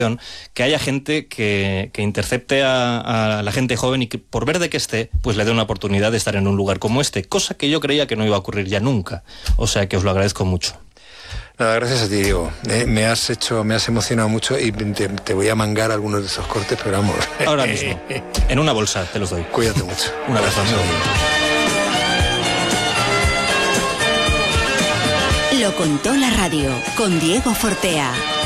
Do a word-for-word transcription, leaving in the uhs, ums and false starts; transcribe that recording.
que haya gente que, que intercepte a, a la gente joven y que por verde que esté, pues le dé una oportunidad de estar en un lugar como este, cosa que yo creía que no iba a ocurrir ya nunca. O sea que os lo agradezco mucho. Nada, gracias a ti, Diego. Eh, me has hecho, me has emocionado mucho y te, te voy a mangar algunos de esos cortes, pero vamos. Ahora mismo, en una bolsa, te los doy. Cuídate mucho. Un abrazo, amigo. Lo contó la radio con Diego Fortea.